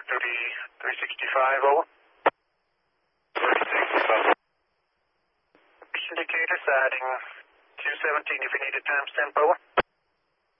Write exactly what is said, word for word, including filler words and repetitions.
thirty, three sixty-five, over. three sixty-five. Indicator siding two seventeen if you need a timestamp, over.